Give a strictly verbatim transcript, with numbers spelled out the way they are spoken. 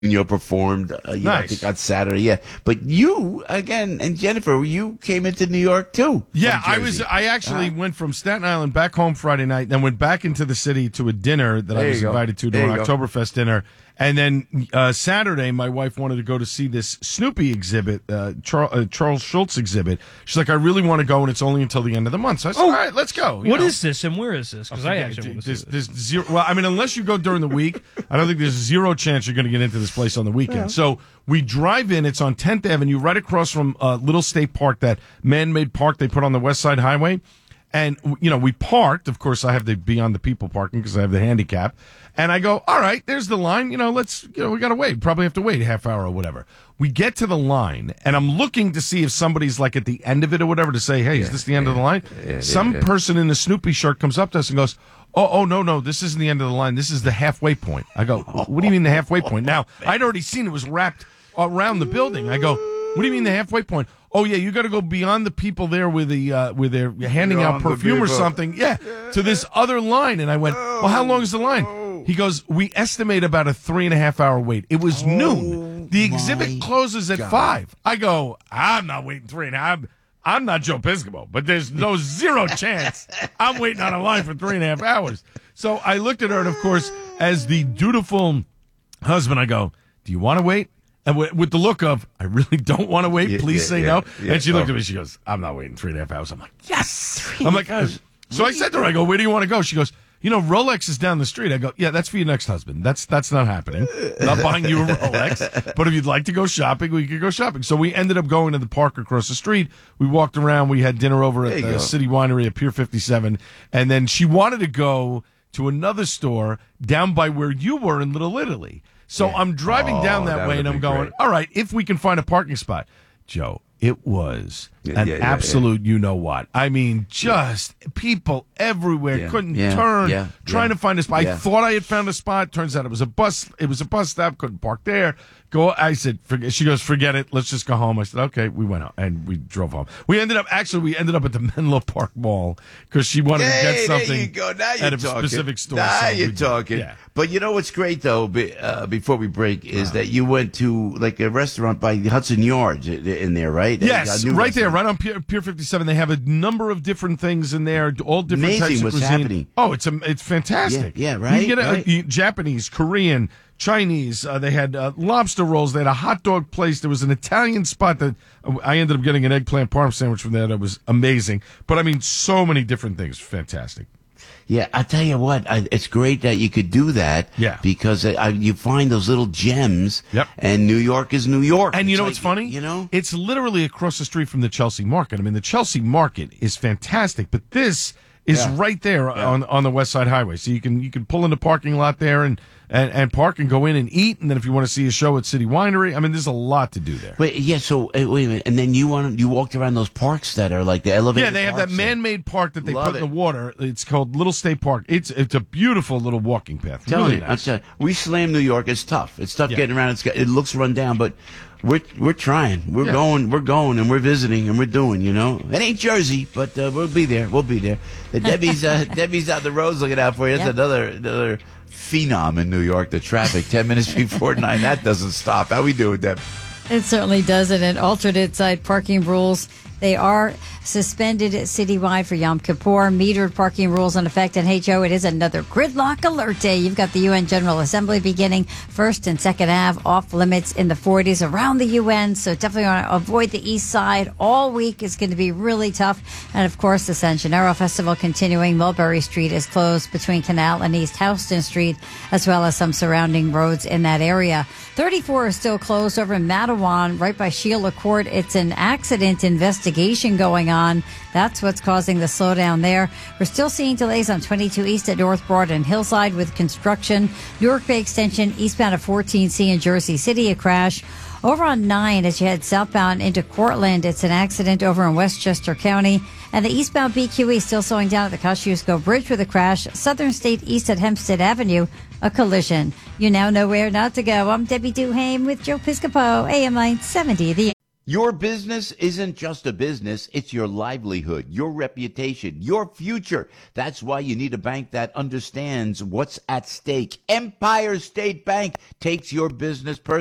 You performed, uh, you know, I Nice. think on Saturday. Yeah, but you again and Jennifer, you came into New York too. Yeah, from I was. Jersey. I actually Uh-huh. went from Staten Island back home Friday night, then went back into the city to a dinner that There I you was go. invited to There during you go. Oktoberfest dinner, and then uh, Saturday, my wife wanted to go to see this Snoopy exhibit, uh, Charles, uh, Charles Schultz exhibit. She's like, I really want to go, and it's only until the end of the month. So I said, Oh, all right, let's go. You What know. is this and where is this? Because I Yeah, actually want to see there's, this. there's zero. Well, I mean, unless you go during the week, I don't think there's zero chance you're going to get into this place on the weekend. So we drive in. It's on tenth Avenue, right across from uh, Little State Park, that man-made park they put on the West Side Highway. And you know, we parked. Of course, I have the Beyond the People parking because I have the handicap. And I go, all right, there's the line. You know, let's. You know, we got to wait. Probably have to wait a half hour or whatever. We get to the line, and I'm looking to see if somebody's like at the end of it or whatever to say, hey, is this the end of the line? Some person in the Snoopy shirt comes up to us and goes, oh, oh, no, no, this isn't the end of the line. This is the halfway point. I go, what do you mean the halfway point? Now, I'd already seen it was wrapped around the building. I go, what do you mean the halfway point? Oh, yeah, you got to go beyond the people there with the uh, with their handing out Beyond the perfume or people. something. Yeah, to this other line. And I went, well, how long is the line? He goes, we estimate about a three and a half hour wait. It was noon. The exhibit my closes at God. five. I go, I'm not waiting three and a half. I'm not Joe Piscopo, but there's no zero chance I'm waiting on a line for three and a half hours. So I looked at her, and of course, as the dutiful husband, I go, do you want to wait? And with, with the look of, I really don't want to wait. Yeah, Please yeah, say yeah, no. yeah. And she looked Oh. at me. She goes, I'm not waiting three and a half hours. I'm like, yes. I'm like, "Uh." So I said to her, I go, where do you want to go? She goes, you know, Rolex is down the street. I go, yeah, that's for your next husband. That's that's not happening. I'm not buying you a Rolex. But if you'd like to go shopping, we could go shopping. So we ended up going to the park across the street. We walked around. We had dinner over There at you the go. City Winery at Pier fifty-seven. And then she wanted to go to another store down by where you were in Little Italy. So I'm driving Oh, down that that way, and would've I'm been going, great. all right, if we can find a parking spot. Joe, it was Yeah, an yeah, yeah, absolute you know what. I mean, just people everywhere, Yeah, couldn't yeah, turn, yeah, trying yeah, to find a spot. I yeah. thought I had found a spot. Turns out it was a bus. It was a bus stop. Couldn't park there. Go. I said, forget. She goes, forget it. Let's just go home. I said, okay. We went out and we drove home. We ended up actually. We ended up at the Menlo Park Mall because she wanted to Hey, get something there you go. Now you're at a talking. specific store. Now so you're we did. talking. Yeah. But you know what's great though? Be, uh, before we break, is that you went to like a restaurant by Hudson Yards i- in there, right? Yes, A new right there, restaurant. right on Pier, Pier fifty-seven. They have a number of different things in there, all different Amazing types of what's cuisine. happening. Oh, it's um, it's fantastic. Yeah, yeah, right, You get a, right. you- Japanese, Korean, Chinese. Uh, they had uh, lobster rolls. They had a hot dog place. There was an Italian spot that uh, I ended up getting an eggplant parm sandwich from there. That was amazing. But I mean, so many different things. Fantastic. Yeah, I tell you what, I, it's great that you could do that. Yeah. because uh, I, you find those little gems. Yep. And New York is New York. And you It's know like, what's funny? You know, it's literally across the street from the Chelsea Market. I mean, the Chelsea Market is fantastic, but this is Yeah. right there on on the West Side Highway. So you can you can pull in the parking lot there and, and, and park and go in and eat. And then if you want to see a show at City Winery, I mean, there's a lot to do there. Wait, yeah. So uh, wait a minute, and then you want you walked around those parks that are like the elevated. Yeah, they have that parks. man-made park that they Love put in it. the water. It's called Little State Park. It's it's a beautiful little walking path. Telling Really you, I'm nice. telling you, we slam New York. It's tough. It's tough Yeah. getting around. It's got, it looks run down, but we're we're trying. We're Yeah. going. We're going, and we're visiting, and we're doing. You know, it ain't Jersey, but uh, we'll be there. We'll be there. The Debbie's uh, Debbie's out the roads looking out for you. That's Yep. another another phenom in New York. The traffic, ten minutes before nine. That doesn't stop. How we doing, Deb? It certainly doesn't. And alternate side parking rules, they are suspended citywide for Yom Kippur. Metered parking rules in effect. And hey, Joe, it is another gridlock alert day. You've got the U N General Assembly beginning first and second half off limits in the forties around the U N. So definitely want to avoid the east side all week. Is going to be really tough. And of course, the San Gennaro Festival continuing. Mulberry Street is closed between Canal and East Houston Street, as well as some surrounding roads in that area. thirty-four is still closed over in Matawan, right by Sheila Court. It's an accident investigation going on. That's what's causing the slowdown there. We're still seeing delays on twenty-two East at North Broad and Hillside with construction. Newark Bay Extension, eastbound of fourteen C in Jersey City, a crash. Over on nine, as you head southbound into Cortland, it's an accident over in Westchester County. And the eastbound B Q E still slowing down at the Kosciuszko Bridge with a crash. Southern State East at Hempstead Avenue, a collision. You now know where not to go. I'm Debbie Duhame with Joe Piscopo, A M nine seventy. The Your business isn't just a business, it's your livelihood, your reputation, your future. That's why you need a bank that understands what's at stake. Empire State Bank takes your business personally.